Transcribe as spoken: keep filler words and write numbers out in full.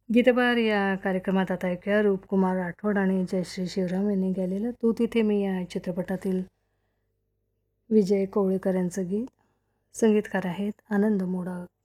गीतबार या कार्यक्रमात आता ऐकूया रूपकुमार राठोड आणि जयश्री शिवराम यांनी गायलेलं तू तिथे मी या चित्रपटातील विजय कोवळेकर यांचं गीत. संगीतकार आहेत आनंद मोडक.